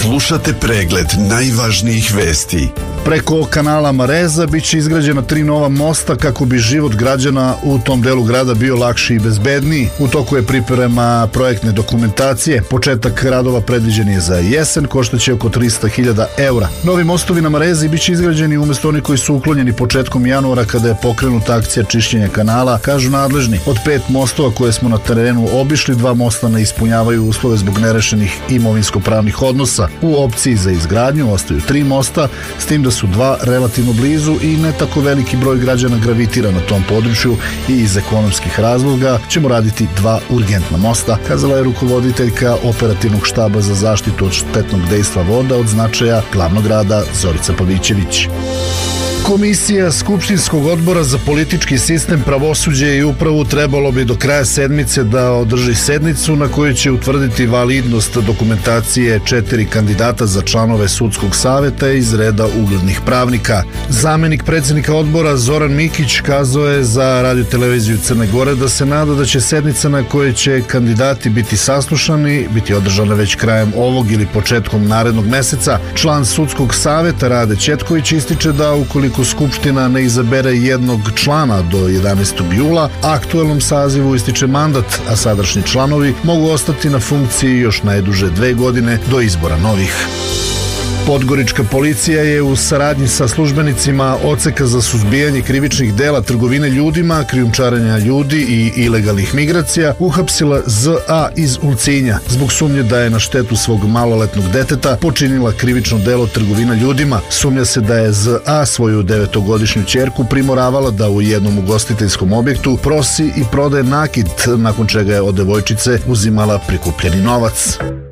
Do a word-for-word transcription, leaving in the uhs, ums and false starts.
Slušate pregled najvažnijih vesti. Preko kanala Mareza biće izgrađena tri nova mosta kako bi život građana u tom delu grada bio lakši i bezbedniji. U toku je priprema projektne dokumentacije. Početak radova predviđen je za jesen, koštaće oko trista hiljada eura. Novi mostovi na Marezi biće izgrađeni umjesto oni koji su uklonjeni početkom januara kada je pokrenuta akcija čišćenja kanala, kažu nadležni. Od pet mostova koje smo na terenu obišli, dva mosta ne ispunjavaju uslove zbog nerešenih imovinsko-pravnih odnosa. U opciji za izgradnju ostaju tri mosta, s tim da su dva relativno blizu i ne tako veliki broj građana gravitira na tom području i iz ekonomskih razloga ćemo raditi dva urgentna mosta, kazala je rukovoditeljka operativnog štaba za zaštitu od štetnog dejstva voda od značaja glavnog grada Zorica Pavićević. Komisija Skupštinskog odbora za politički sistem, pravosuđe i upravu trebalo bi do kraja sedmice da održi sednicu na kojoj će utvrditi validnost dokumentacije četiri kandidata za članove sudskog saveta iz reda uglednih pravnika. Zamenik predsjednika odbora Zoran Mikić kazao je za Radio-televiziju Crne Gore da se nada da će sednica na kojoj će kandidati biti saslušani biti održana već krajem ovog ili početkom narednog meseca. Član sudskog saveta Rade Ćetković ističe da ukoliko Skupština ne izabere jednog člana do jedanaestog jula, aktuelnom sazivu ističe mandat, a sadašnji članovi mogu ostati na funkciji još najduže dve godine do izbora novih. Podgorička policija je u saradnji sa službenicima Odseka za suzbijanje krivičnih dela trgovine ljudima, krijumčarenja ljudi i ilegalnih migracija uhapsila Z A iz Ulcinja zbog sumnje da je na štetu svog maloletnog deteta počinila krivično delo trgovina ljudima. Sumnja se da je Z A svoju devetogodišnju ćerku primoravala da u jednom ugostiteljskom objektu prosi i prodaje nakit, nakon čega je od devojčice uzimala prikupljeni novac.